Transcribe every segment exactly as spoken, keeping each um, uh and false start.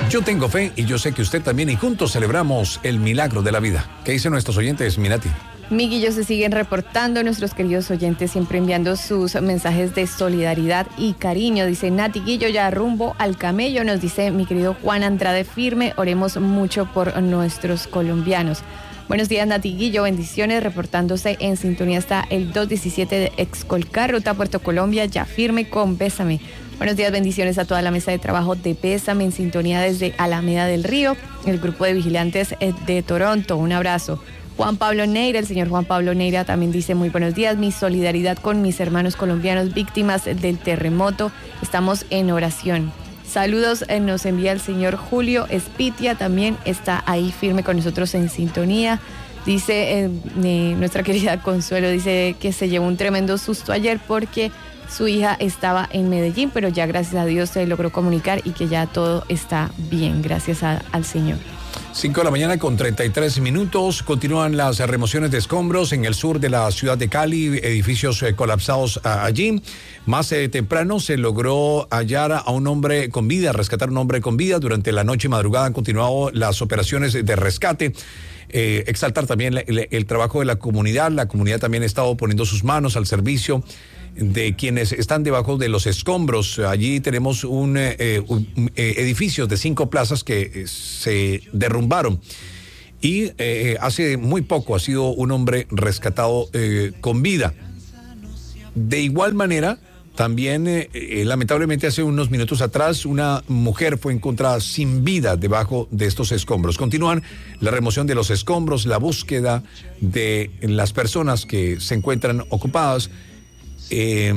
Yo tengo fe y yo sé que usted también, y juntos celebramos el milagro de la vida. ¿Qué dicen nuestros oyentes, Minati? Miguillo, se siguen reportando nuestros queridos oyentes, siempre enviando sus mensajes de solidaridad y cariño. Dice Nati Guillo, ya rumbo al camello. Nos dice mi querido Juan Andrade Firme, oremos mucho por nuestros colombianos. Buenos días, Nati Guillo, bendiciones. Reportándose en sintonía está el dos diecisiete de Excolcar, ruta Puerto Colombia, ya firme con Bésame. Buenos días, bendiciones a toda la mesa de trabajo de Bésame, en sintonía desde Alameda del Río, el grupo de vigilantes de Toronto. Un abrazo. Juan Pablo Neira, el señor Juan Pablo Neira también dice muy buenos días, mi solidaridad con mis hermanos colombianos víctimas del terremoto, estamos en oración. Saludos, eh, nos envía el señor Julio Espitia, también está ahí firme con nosotros en sintonía. Dice eh, eh, nuestra querida Consuelo, dice que se llevó un tremendo susto ayer porque su hija estaba en Medellín, pero ya gracias a Dios se logró comunicar y que ya todo está bien, gracias a, al Señor. cinco de la mañana con treinta y tres minutos. Continúan las remociones de escombros en el sur de la ciudad de Cali, edificios eh, colapsados a, allí. Más eh, temprano se logró hallar a un hombre con vida, rescatar a un hombre con vida. Durante la noche y madrugada han continuado las operaciones de rescate. Eh, exaltar también el, el trabajo de la comunidad. La comunidad también ha estado poniendo sus manos al servicio de quienes están debajo de los escombros. Allí tenemos un, eh, un eh, edificio de cinco plazas que eh, se derrumbaron y eh, hace muy poco ha sido un hombre rescatado eh, con vida. De igual manera, también eh, eh, lamentablemente hace unos minutos atrás una mujer fue encontrada sin vida debajo de estos escombros. Continúan la remoción de los escombros, la búsqueda de las personas que se encuentran ocupadas. Eh,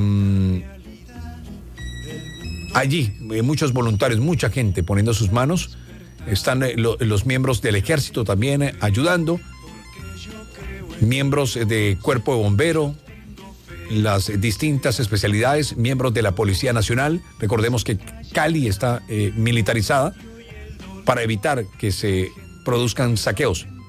allí eh, muchos voluntarios, mucha gente poniendo sus manos, están eh, lo, los miembros del ejército también eh, ayudando, miembros eh, de cuerpo de bombero, las eh, distintas especialidades, miembros de la Policía Nacional. Recordemos que Cali está eh, militarizada para evitar que se produzcan saqueos.